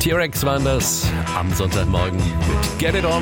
T-Rex waren das am Sonntagmorgen mit Get It On.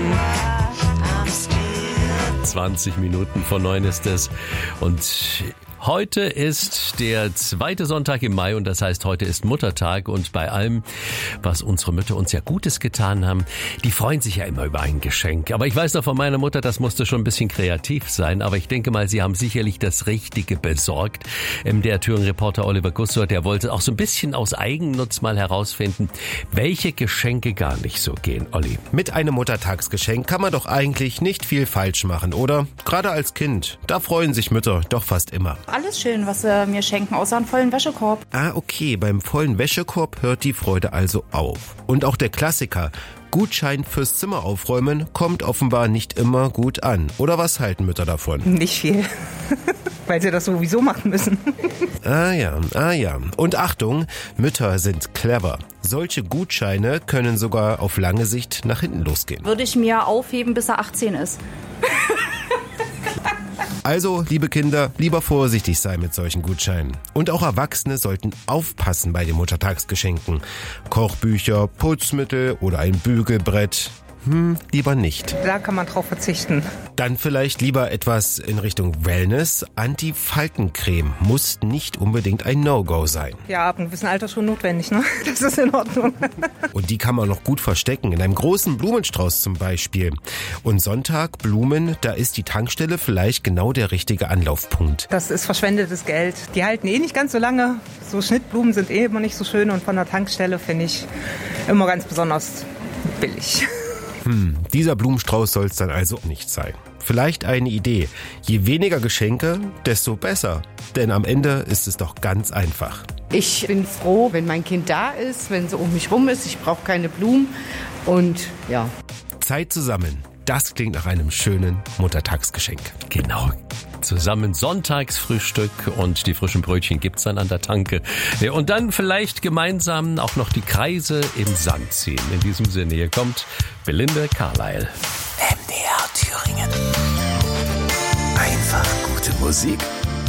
20 Minuten vor 9 ist es. Und heute ist der zweite Sonntag im Mai und das heißt, heute ist Muttertag und bei allem, was unsere Mütter uns ja Gutes getan haben, die freuen sich ja immer über ein Geschenk. Aber ich weiß noch von meiner Mutter, das musste schon ein bisschen kreativ sein, aber ich denke mal, sie haben sicherlich das Richtige besorgt. Der Thüringen-Reporter Oliver Gussor, der wollte auch so ein bisschen aus Eigennutz mal herausfinden, welche Geschenke gar nicht so gehen. Olli. Mit einem Muttertagsgeschenk kann man doch eigentlich nicht viel falsch machen, oder? Gerade als Kind, da freuen sich Mütter doch fast immer. Alles schön, was sie mir schenken, außer einen vollen Wäschekorb. Ah, okay, beim vollen Wäschekorb hört die Freude also auf. Und auch der Klassiker, Gutschein fürs Zimmer aufräumen, kommt offenbar nicht immer gut an. Oder was halten Mütter davon? Nicht viel, weil sie das sowieso machen müssen. Ah ja. Und Achtung, Mütter sind clever. Solche Gutscheine können sogar auf lange Sicht nach hinten losgehen. Würde ich mir aufheben, bis er 18 ist. Also, liebe Kinder, lieber vorsichtig sein mit solchen Gutscheinen. Und auch Erwachsene sollten aufpassen bei den Muttertagsgeschenken. Kochbücher, Putzmittel oder ein Bügelbrett. Lieber nicht. Da kann man drauf verzichten. Dann vielleicht lieber etwas in Richtung Wellness. Anti-Faltencreme muss nicht unbedingt ein No-Go sein. Ja, ab einem gewissen Alter schon notwendig, ne? Das ist in Ordnung. Und die kann man noch gut verstecken, in einem großen Blumenstrauß zum Beispiel. Und Sonntag, Blumen, da ist die Tankstelle vielleicht genau der richtige Anlaufpunkt. Das ist verschwendetes Geld. Die halten nicht ganz so lange. So Schnittblumen sind immer nicht so schön und von der Tankstelle finde ich immer ganz besonders billig. Dieser Blumenstrauß soll es dann also nicht sein. Vielleicht eine Idee. Je weniger Geschenke, desto besser. Denn am Ende ist es doch ganz einfach. Ich bin froh, wenn mein Kind da ist, wenn sie um mich rum ist. Ich brauche keine Blumen und ja. Zeit zusammen. Das klingt nach einem schönen Muttertagsgeschenk. Genau. Zusammen Sonntagsfrühstück und die frischen Brötchen gibt's dann an der Tanke. Ja, und dann vielleicht gemeinsam auch noch die Kreise im Sand ziehen. In diesem Sinne, hier kommt Belinda Carlisle. MDR Thüringen. Einfach gute Musik.